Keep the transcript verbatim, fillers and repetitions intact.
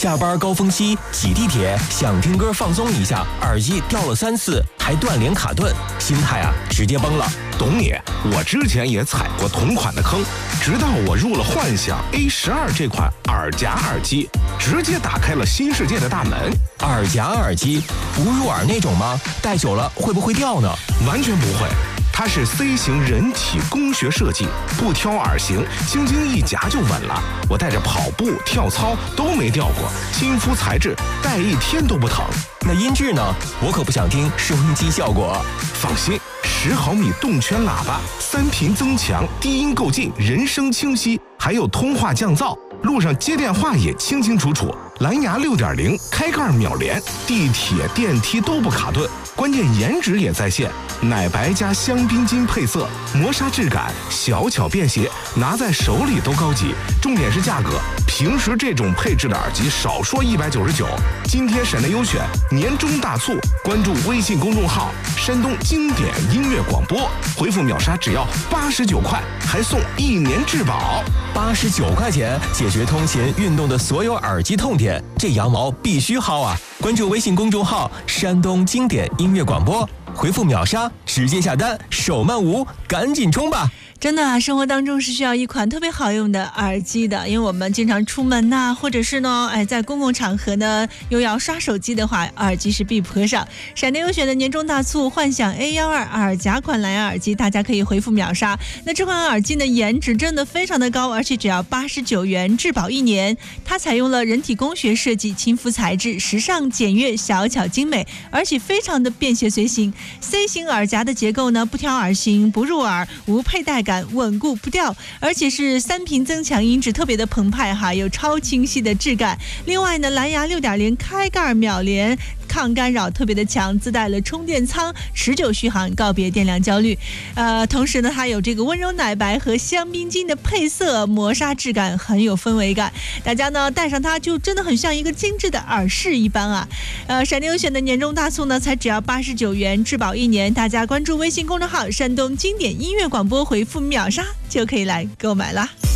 下班高峰期挤地铁，想听歌放松一下，耳机掉了三次，还断连卡顿，心态啊直接崩了。 懂你，我之前也踩过同款的坑，直到我入了幻想 A 十二 这款耳夹耳机，直接打开了新世界的大门。 耳夹耳机不入耳那种吗？戴久了会不会掉呢？ 完全不会。它是 C 型人体工学设计，不挑耳型，轻轻一夹就稳了。我带着跑步、跳操都没掉过，亲肤材质，戴一天都不疼。 那音质呢？我可不想听收音机效果。 放心，十毫米动圈喇叭，三频增强，低音够劲，人声清晰，还有通话降噪，路上接电话也清清楚楚。蓝牙 六点零 开盖秒连，地铁电梯都不卡顿，关键颜值也在线，奶白加香槟金配色，磨砂质感，小巧便携，拿在手里都高级。重点是价格，平时这种配置的耳机少说一百九十九，今天闪电优选年终大促，关注微信公众号山东经典音乐广播，回复秒杀只要八十九块，还送一年质保。 八十九块钱解决通勤运动的所有耳机痛点，这羊毛必须薅啊！关注微信公众号山东经典音乐广播，回复秒杀直接下单，手慢无，赶紧冲吧！ 真的啊，生活当中是需要一款特别好用的耳机的，因为我们经常出门呐、啊，或者是呢，哎，在公共场合呢，又要刷手机的话，耳机是必不可少。闪电优选的年终大促，幻想 A 十二 耳夹款蓝牙耳机，大家可以回复秒杀。那这款耳机呢，颜值真的非常的高，而且只要八十九元，质保一年。它采用了人体工学设计，亲肤材质，时尚简约，小巧精美，而且非常的便携随行。C 型耳夹的结构呢，不挑耳型，不入耳，无佩戴感，稳固不掉，而且是三频增强，音质特别的澎湃哈，有超清晰的质感。另外呢，蓝牙 六点零 开盖秒连，抗干扰特别的强，自带了充电仓，持久续航，告别电量焦虑。呃，同时呢，它有这个温柔奶白和香槟金的配色，磨砂质感很有氛围感。大家呢戴上它就真的很像一个精致的耳饰一般啊。呃，闪电优选的年终大促呢，才只要八十九元，质保一年。大家关注微信公众号山东经典音乐广播，回复秒杀就可以来购买啦。